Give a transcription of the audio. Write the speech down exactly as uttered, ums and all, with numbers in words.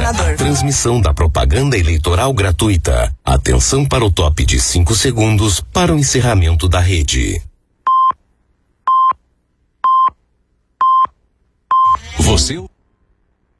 governador. Transmissão da propaganda eleitoral gratuita. Atenção para o top de cinco segundos para o encerramento da rede. Você